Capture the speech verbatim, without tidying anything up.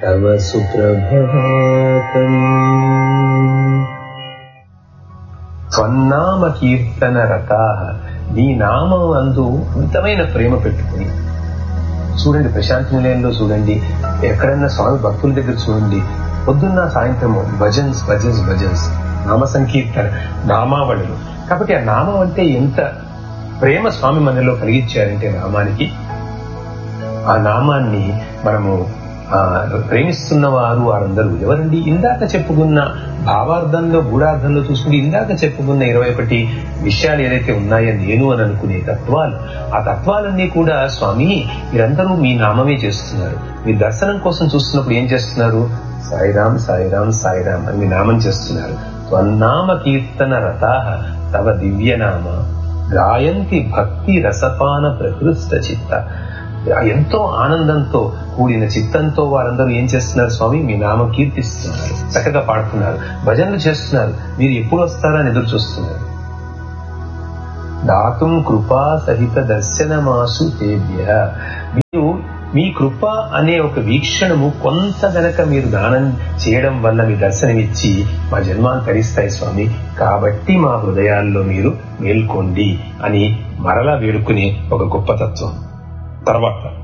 తవ సుప్రభాతం. త్వన్నామ కీర్తన రతాః, నీ నామం అందు అమితమైన ప్రేమ పెట్టుకుని చూడండి. ప్రశాంతి నిలయంలో చూడండి, ఎక్కడన్నా స్వామి భక్తుల దగ్గర చూడండి, పొద్దున్న సాయంత్రము భజన్స్ భజన్స్ భజన్స్ నామ సంకీర్తన, నామావళులు. కాబట్టి ఆ నామం అంటే ఎంత ప్రేమ స్వామి మనలో కలిగించారంటే నామానికి, ఆ నామాన్ని మనము ప్రేమిస్తున్న వారు వారందరూ ఎవరండి? ఇందాక చెప్పుకున్న భావార్థంలో గూఢార్థంలో చూసుకుంటే ఇందాక చెప్పుకున్న ఇరవై ఒకటి విషయాలు ఏదైతే ఉన్నాయో నేను అని అనుకునే తత్వాలు, ఆ తత్వాలన్నీ కూడా స్వామి మీరందరూ మీ నామమే చేస్తున్నారు. మీ దర్శనం కోసం చూస్తున్నప్పుడు ఏం చేస్తున్నారు? సాయిరాం సాయిరాం సాయిరాం అని మీ నామం చేస్తున్నారు. త్వన్నామ కీర్తన రతాః తవ దివ్యనామ గాయంతి భక్తి రసపాన ప్రకృష్ట చిత్త. ఎంతో ఆనందంతో కూడిన చిత్తంతో వారందరూ ఏం చేస్తున్నారు? స్వామి మీ నామం కీర్తిస్తున్నారు, చక్కగా పాడుతున్నారు, భజనలు చేస్తున్నారు. మీరు ఎప్పుడు వస్తారని ఎదురు చూస్తున్నారు. దాతుం కృపా సహిత దర్శనమాసు తేభ్య. మీరు మీ కృప అనే ఒక వీక్షణము కొంత గనక మీరు దానం చేయడం వల్ల మీ దర్శనమిచ్చి మా జన్మాలు తరిస్తాయి స్వామి, కాబట్టి మా హృదయాల్లో మీరు మేల్కోండి అని మరలా వేడుకునే ఒక గొప్ప తత్వం. తర్వాత